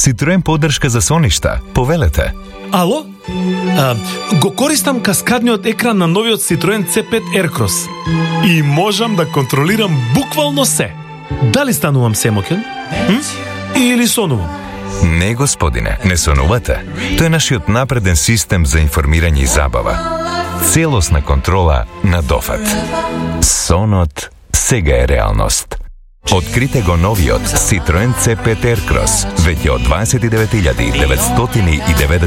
Citroen поддршка за соништа. Повелете. Ало? Го користам каскадниот екран на новиот Citroen C5 Aircross и можам да контролирам буквално се. Дали станувам семоќен? Или сонувам? Не, господине, не сонувате. Тој е нашиот напреден систем за информирање и забава. Целосна контрола на дофат. Сонот сега е реалност. Открите го новиот Citroen C5 Aircross, веќе од 29.990